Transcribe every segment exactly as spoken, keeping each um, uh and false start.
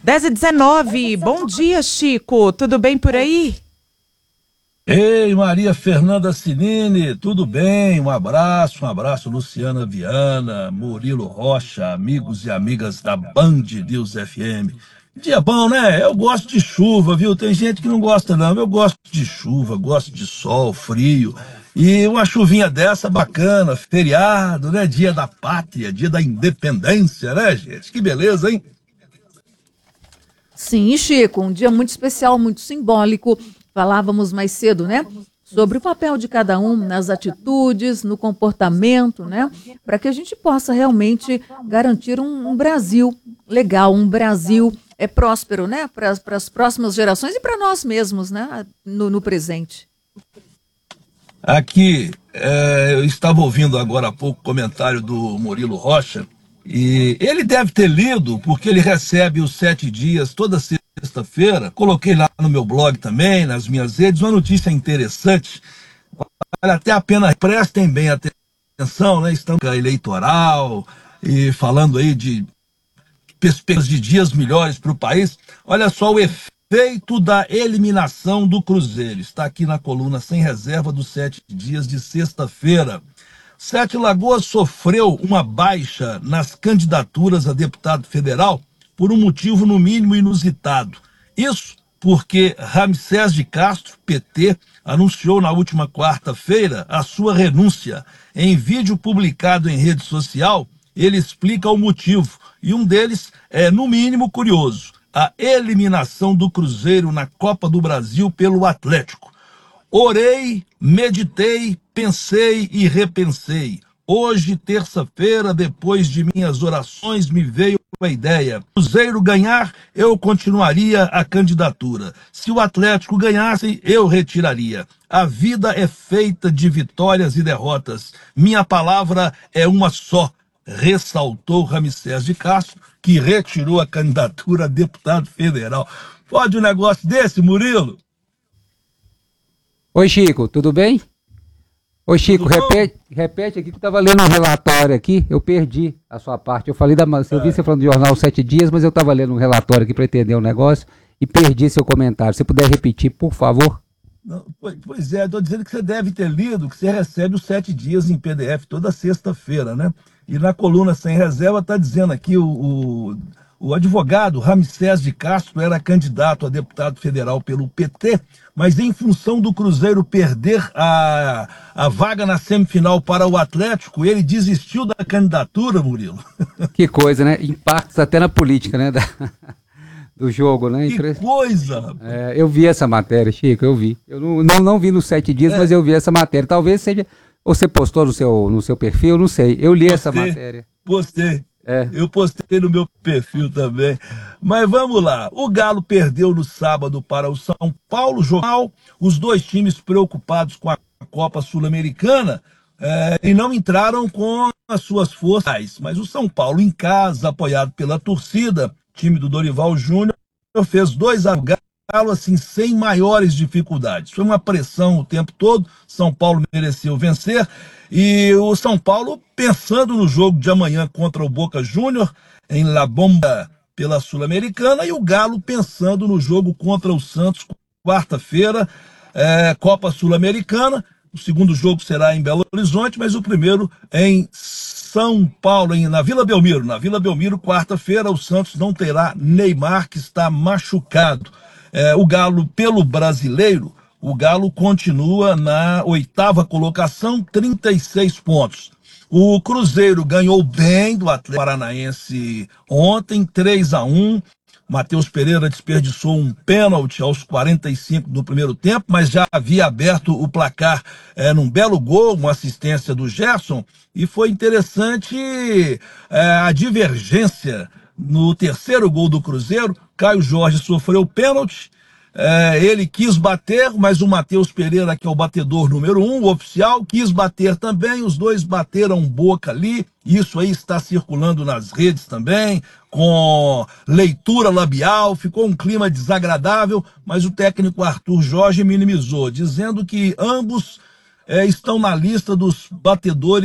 dez e dezenove, bom dia, Chico, tudo bem por aí? Ei, Maria Fernanda Cinini, tudo bem? Um abraço, um abraço, Luciana Viana, Murilo Rocha, amigos e amigas da Band News F M. Dia bom, né? Eu gosto de chuva, viu? Tem gente que não gosta, não. Eu gosto de chuva, gosto de sol, frio. E uma chuvinha dessa bacana, feriado, né? Dia da pátria, dia da independência, né, gente? Que beleza, hein? Sim, Chico, um dia muito especial, muito simbólico. Falávamos mais cedo, né? Sobre o papel de cada um nas atitudes, no comportamento, né? Para que a gente possa realmente garantir um, um Brasil legal, um Brasil é próspero, né? Para as próximas gerações e para nós mesmos, né? No, no presente. Aqui, é, eu estava ouvindo agora há pouco o comentário do Murilo Rocha, e ele deve ter lido, porque ele recebe os sete dias toda sexta-feira. Coloquei lá no meu blog também, nas minhas redes, uma notícia interessante. Vale até a pena, prestem bem atenção, né? Estamos na eleitoral e falando aí de perspectivas de dias melhores para o país. Olha só o efeito da eliminação do Cruzeiro. Está aqui na coluna sem reserva dos sete dias de sexta-feira. Sete Lagoas sofreu uma baixa nas candidaturas a deputado federal por um motivo no mínimo inusitado. Isso porque Ramsés de Castro, P T, anunciou na última quarta-feira a sua renúncia. Em vídeo publicado em rede social, ele explica o motivo, e um deles é, no mínimo, curioso: a eliminação do Cruzeiro na Copa do Brasil pelo Atlético. Orei, meditei, pensei e repensei. Hoje, terça-feira, depois de minhas orações, me veio a ideia. Se o Cruzeiro ganhar, eu continuaria a candidatura. Se o Atlético ganhasse, eu retiraria. A vida é feita de vitórias e derrotas. Minha palavra é uma só, ressaltou Ramsés de Castro, que retirou a candidatura a deputado federal. Pode um negócio desse, Murilo? Oi, Chico, tudo bem? Oi, Chico, repete, repete aqui que eu estava lendo um relatório aqui, eu perdi a sua parte. Eu falei da. Eu vi você falando do jornal Sete Dias, mas eu estava lendo um relatório aqui para entender o negócio e perdi seu comentário. Se puder repetir, por favor. Não, pois é, estou dizendo que você deve ter lido, que você recebe os sete dias em P D F toda sexta-feira, né? E na coluna sem reserva está dizendo aqui o, o, o advogado Ramsés de Castro era candidato a deputado federal pelo P T, mas em função do Cruzeiro perder a, a vaga na semifinal para o Atlético, ele desistiu da candidatura, Murilo. Que coisa, né? Impactos até na política, né? Da, do jogo, né? Que coisa! É, eu vi essa matéria, Chico, eu vi. Eu não, não, não vi nos sete dias, é. mas eu vi essa matéria. Talvez seja... Ou você postou no seu, no seu perfil, não sei. Eu li postei, essa matéria. Postei. É. Eu postei no meu perfil também. Mas vamos lá. O Galo perdeu no sábado para o São Paulo. Jornal, os dois times preocupados com a Copa Sul-Americana é, e não entraram com as suas forças. Mas o São Paulo, em casa, apoiado pela torcida, time do Dorival Júnior, fez dois a Galo assim, sem maiores dificuldades. Foi uma pressão o tempo todo. São Paulo mereceu vencer. E o São Paulo, pensando no jogo de amanhã contra o Boca Júnior, em La Bomba pela Sul-Americana, e o Galo pensando no jogo contra o Santos, quarta-feira, é, Copa Sul-Americana. O segundo jogo será em Belo Horizonte, mas o primeiro em São Paulo, em, na Vila Belmiro. Na Vila Belmiro, quarta-feira, o Santos não terá Neymar, que está machucado. É, o Galo, pelo brasileiro, o Galo continua na oitava colocação, trinta e seis pontos. O Cruzeiro ganhou bem do Atlético Paranaense ontem, três a um. Matheus Pereira desperdiçou um pênalti aos quarenta e cinco do primeiro tempo, mas já havia aberto o placar é, num belo gol, uma assistência do Gerson, e foi interessante é, a divergência no terceiro gol do Cruzeiro. Caio Jorge sofreu o pênalti, é, ele quis bater, mas o Matheus Pereira, que é o batedor número um, o oficial, quis bater também, os dois bateram boca ali, isso aí está circulando nas redes também, com leitura labial, ficou um clima desagradável, mas o técnico Arthur Jorge minimizou, dizendo que ambos é, estão na lista dos batedores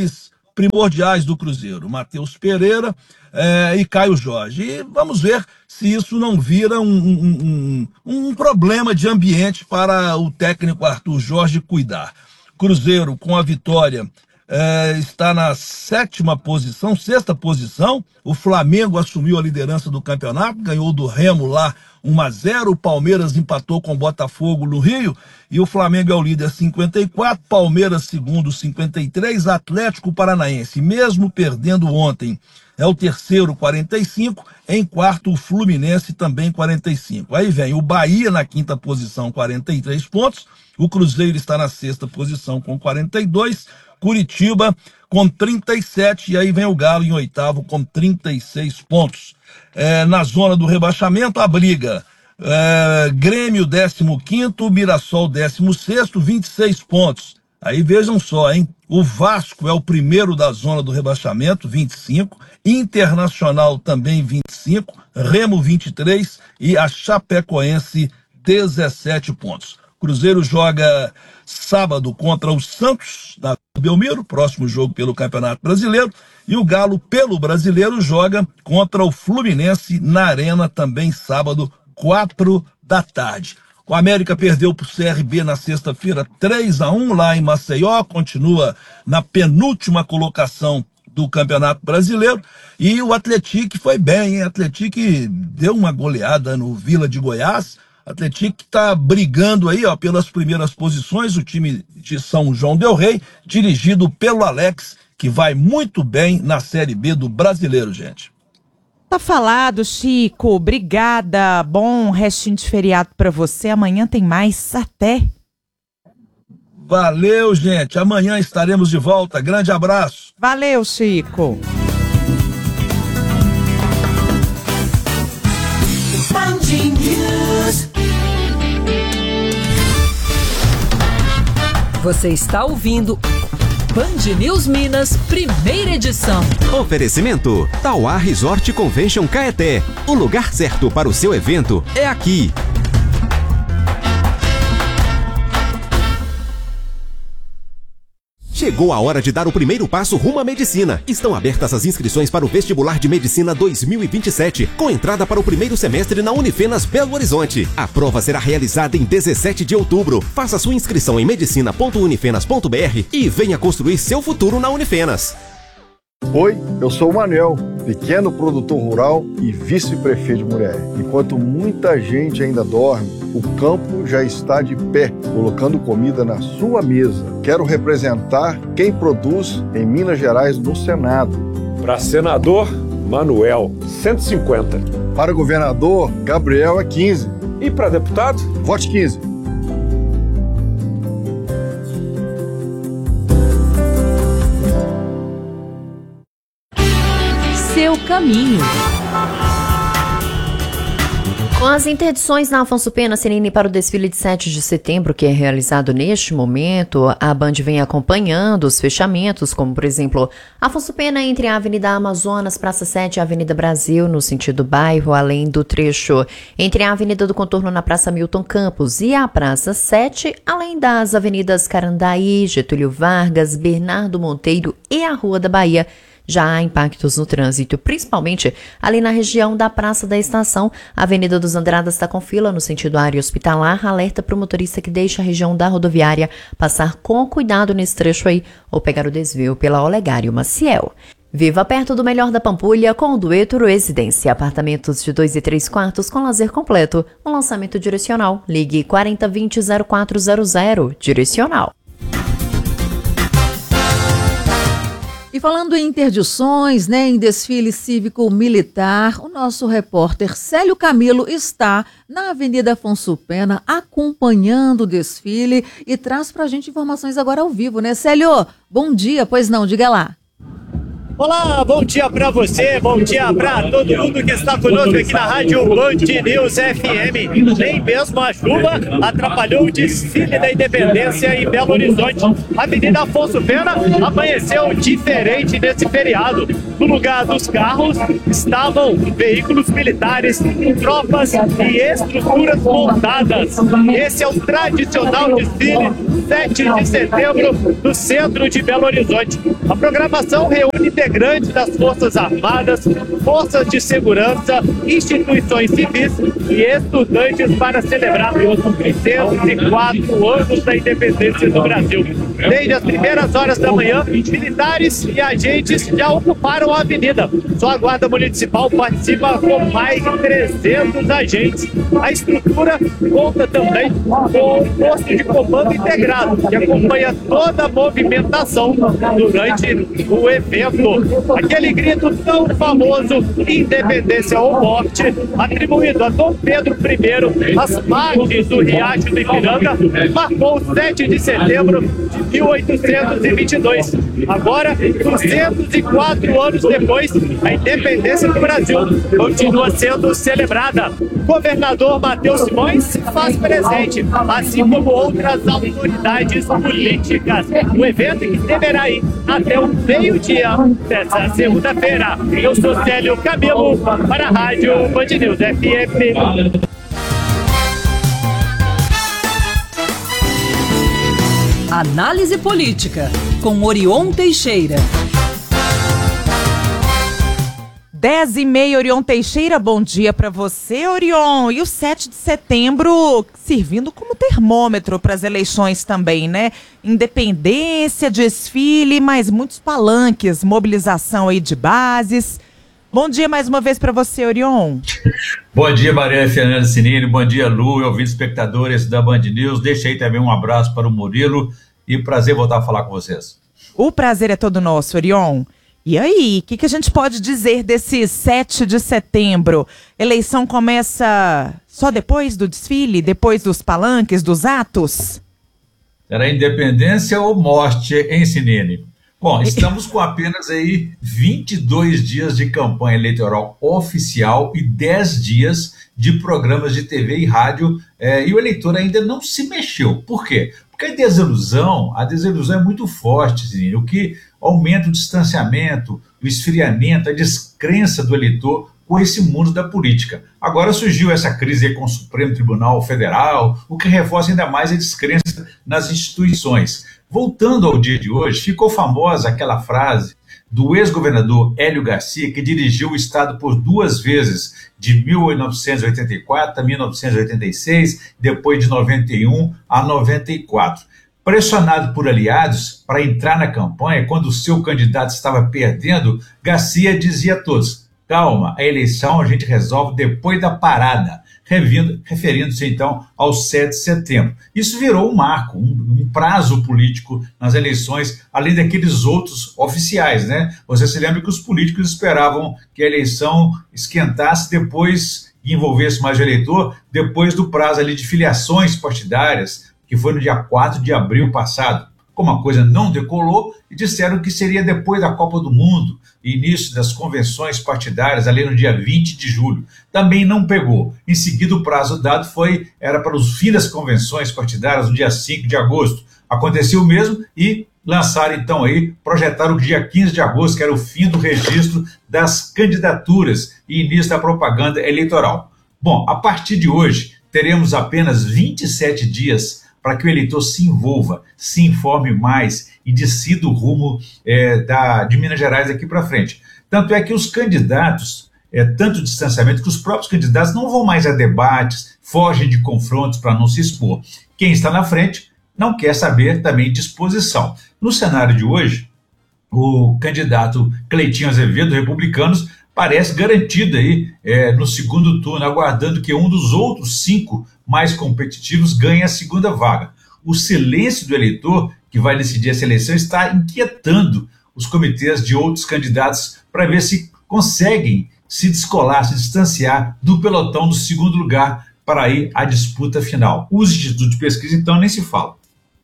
primordiais do Cruzeiro, Matheus Pereira é, e Caio Jorge. E vamos ver se isso não vira um, um, um, um problema de ambiente para o técnico Arthur Jorge cuidar. Cruzeiro, com a vitória, é, está na sétima posição, sexta posição. O Flamengo assumiu a liderança do campeonato, ganhou do Remo lá um a zero. O Palmeiras empatou com o Botafogo no Rio e o Flamengo é o líder cinquenta e quatro, Palmeiras segundo cinquenta e três, Atlético Paranaense, mesmo perdendo ontem, é o terceiro quarenta e cinco, em quarto o Fluminense também quarenta e cinco. Aí vem o Bahia na quinta posição, quarenta e três pontos, o Cruzeiro está na sexta posição com quarenta e dois, Curitiba com trinta e sete, e aí vem o Galo em oitavo com trinta e seis pontos. É, na zona do rebaixamento, a briga, é, Grêmio décimo quinto, Mirassol décimo sexto, vinte e seis pontos. Aí vejam só, hein? O Vasco é o primeiro da zona do rebaixamento, vinte e cinco, Internacional também vinte e cinco, Remo vinte e três e a Chapecoense dezessete pontos. Cruzeiro joga sábado contra o Santos, da Belmiro, próximo jogo pelo Campeonato Brasileiro, e o Galo, pelo Brasileiro, joga contra o Fluminense na Arena, também sábado, quatro da tarde. O América perdeu para o C R B na sexta-feira, três a um lá em Maceió, continua na penúltima colocação do Campeonato Brasileiro, e o Atlético foi bem, hein? O Atlético deu uma goleada no Vila de Goiás. Atlético está brigando aí, ó, pelas primeiras posições, o time de São João del Rei, dirigido pelo Alex, que vai muito bem na Série B do Brasileiro, gente. Tá falado, Chico. Obrigada. Bom restinho de feriado para você. Amanhã tem mais. Até. Valeu, gente. Amanhã estaremos de volta. Grande abraço. Valeu, Chico. Você está ouvindo Band News Minas, primeira edição. Oferecimento Tauá Resort Convention Caeté. O lugar certo para o seu evento é aqui. Chegou a hora de dar o primeiro passo rumo à medicina. Estão abertas as inscrições para o Vestibular de Medicina dois mil e vinte e sete, com entrada para o primeiro semestre na Unifenas Belo Horizonte. A prova será realizada em dezessete de outubro. Faça sua inscrição em medicina ponto unifenas ponto br e venha construir seu futuro na Unifenas. Oi, eu sou o Manuel, pequeno produtor rural e vice-prefeito de Murié. Enquanto muita gente ainda dorme, o campo já está de pé, colocando comida na sua mesa. Quero representar quem produz em Minas Gerais no Senado. Para senador, Manuel, cento e cinquenta. Para governador, Gabriel é quinze. E para deputado? Vote quinze. Seu caminho. Com as interdições na Afonso Pena serem para o desfile de sete de setembro, que é realizado neste momento, a Band vem acompanhando os fechamentos, como, por exemplo, Afonso Pena entre a Avenida Amazonas, Praça sete e a Avenida Brasil, no sentido bairro, além do trecho entre a Avenida do Contorno na Praça Milton Campos e a Praça sete, além das avenidas Carandaí, Getúlio Vargas, Bernardo Monteiro e a Rua da Bahia. Já há impactos no trânsito, principalmente ali na região da Praça da Estação. A Avenida dos Andradas está com fila no sentido área hospitalar. Alerta para o motorista que deixa a região da rodoviária passar com cuidado nesse trecho aí ou pegar o desvio pela Olegário Maciel. Viva perto do melhor da Pampulha com o Dueto Residência. Apartamentos de dois e três quartos com lazer completo. Um lançamento direcional. Ligue quarenta vinte zero quatro zero zero. Direcional. E falando em interdições, né, em desfile cívico-militar, o nosso repórter Célio Camilo está na Avenida Afonso Pena acompanhando o desfile e traz pra gente informações agora ao vivo, né, Célio? Bom dia, pois não, diga lá. Olá, bom dia para você, bom dia para todo mundo que está conosco aqui na Rádio Band News F M. Nem mesmo a chuva atrapalhou o desfile da Independência em Belo Horizonte. A Avenida Afonso Pena amanheceu diferente nesse feriado. No lugar dos carros estavam veículos militares, tropas e estruturas montadas. Esse é o tradicional desfile sete de setembro no centro de Belo Horizonte. A programação reúne integrantes das Forças Armadas, forças de segurança, instituições civis e estudantes para celebrar os trezentos e quatro anos da independência do Brasil. Desde as primeiras horas da manhã, militares e agentes já ocuparam a avenida. Só a Guarda Municipal participa com mais de trezentos agentes. A estrutura conta também com um posto de comando integrado, que acompanha toda a movimentação durante o evento. Aquele grito tão famoso, independência ou morte, atribuído a Dom Pedro I, às margens do Riacho do Ipiranga, marcou o sete de setembro de mil oitocentos e vinte e dois. Agora, duzentos e quatro anos depois, a independência do Brasil continua sendo celebrada. O governador Matheus Simões se faz presente, assim como outras autoridades políticas. O evento que deverá ir até o meio-dia dessa segunda-feira. Eu sou Célio Camilo, para a Rádio Band News F M. Análise política, com Orion Teixeira. dez e meia, Orion Teixeira, bom dia para você, Orion. E o sete de setembro servindo como termômetro para as eleições também, né? Independência, desfile, mas muitos palanques, mobilização aí de bases. Bom dia mais uma vez para você, Orion. Bom dia, Maria Fernanda Cinini, bom dia, Lu, e ouvintes espectadores da Band News. Deixa aí também um abraço para o Murilo e prazer voltar a falar com vocês. O prazer é todo nosso, Orion. E aí, o que, que a gente pode dizer desse sete de setembro? Eleição começa só depois do desfile, depois dos palanques, dos atos? Será independência ou morte, hein, Cinini? Bom, estamos com apenas aí vinte e dois dias de campanha eleitoral oficial e dez dias de programas de T V e rádio, eh, e o eleitor ainda não se mexeu. Por quê? Porque a desilusão, a desilusão é muito forte, Zinho, o que aumenta o distanciamento, o esfriamento, a descrença do eleitor com esse mundo da política. Agora surgiu essa crise aí com o Supremo Tribunal Federal, o que reforça ainda mais a descrença nas instituições. Voltando ao dia de hoje, ficou famosa aquela frase do ex-governador Hélio Garcia, que dirigiu o estado por duas vezes, de mil novecentos e oitenta e quatro a mil novecentos e oitenta e seis, depois de noventa e um a noventa e quatro. Pressionado por aliados para entrar na campanha, quando o seu candidato estava perdendo, Garcia dizia a todos: calma, a eleição a gente resolve depois da parada, referindo-se então ao sete de setembro. Isso virou um marco, um, um prazo político nas eleições, além daqueles outros oficiais, né? Você se lembra que os políticos esperavam que a eleição esquentasse depois e envolvesse mais o eleitor, depois do prazo ali de filiações partidárias, que foi no dia quatro de abril passado. Como a coisa não decolou, e disseram que seria depois da Copa do Mundo, início das convenções partidárias, ali no dia vinte de julho. Também não pegou. Em seguida, o prazo dado foi, era para os fins das convenções partidárias, no dia cinco de agosto. Aconteceu mesmo e lançaram então aí, projetaram o dia quinze de agosto, que era o fim do registro das candidaturas e início da propaganda eleitoral. Bom, a partir de hoje, teremos apenas vinte e sete dias para que o eleitor se envolva, se informe mais e decida o rumo é, da, de Minas Gerais daqui para frente. Tanto é que os candidatos, é tanto distanciamento que os próprios candidatos não vão mais a debates, fogem de confrontos para não se expor. Quem está na frente não quer saber também de exposição. No cenário de hoje, o candidato Cleitinho Azevedo, Republicanos, parece garantido aí é, no segundo turno, aguardando que um dos outros cinco mais competitivos ganhe a segunda vaga. O silêncio do eleitor que vai decidir essa eleição está inquietando os comitês de outros candidatos para ver se conseguem se descolar, se distanciar do pelotão do segundo lugar para ir à disputa final. Os institutos de pesquisa, então, nem se fala.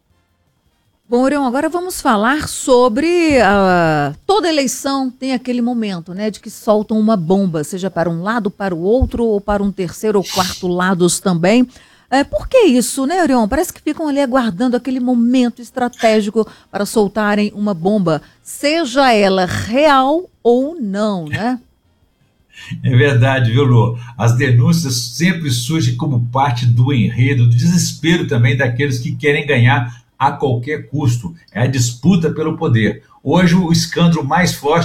Bom, Orion, agora vamos falar sobre uh, toda eleição tem aquele momento, né, de que soltam uma bomba, seja para um lado, para o outro, ou para um terceiro ou quarto lados também. É, por que isso, né, Orion? Parece que ficam ali aguardando aquele momento estratégico para soltarem uma bomba, seja ela real ou não, né? É verdade, viu, Lu? As denúncias sempre surgem como parte do enredo, do desespero também daqueles que querem ganhar a qualquer custo. É a disputa pelo poder. Hoje, o escândalo mais forte